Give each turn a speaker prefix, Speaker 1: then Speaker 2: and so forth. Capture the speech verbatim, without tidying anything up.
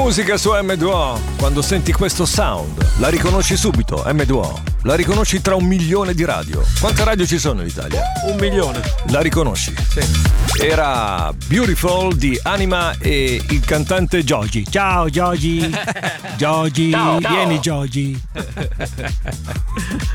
Speaker 1: musica su M due O. Quando senti questo sound, la riconosci subito, M due O. La riconosci tra un milione di radio. Quante radio ci sono in Italia?
Speaker 2: Un milione.
Speaker 1: La riconosci?
Speaker 2: Sì.
Speaker 1: Era Beautiful di Anima e il cantante Giogi. Ciao Giogi. Giogi,
Speaker 3: Ciao, ciao.
Speaker 1: vieni Giogi.